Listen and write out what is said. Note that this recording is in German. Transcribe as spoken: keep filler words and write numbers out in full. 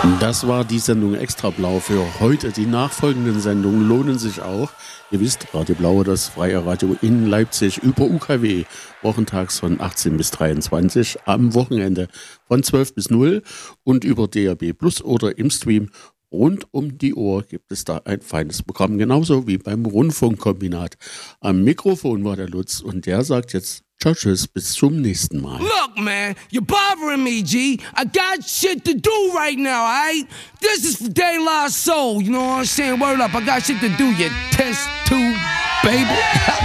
Das war die Sendung Extra Blau für heute. Die nachfolgenden Sendungen lohnen sich auch. Ihr wisst, Radio Blau, das freie Radio in Leipzig über U K W. Wochentags von achtzehn bis dreiundzwanzig, am Wochenende von zwölf bis null und über D A B Plus oder im Stream. Rund um die Uhr gibt es da ein feines Programm, genauso wie beim Rundfunkkombinat. Am Mikrofon war der Lutz und der sagt jetzt ciao, tschüss, bis zum nächsten Mal. Look, man, you're bothering me, G. I got shit to do right now, all right? This is for De La Soul, you know what I'm saying? Word up, I got shit to do, you test tube, baby.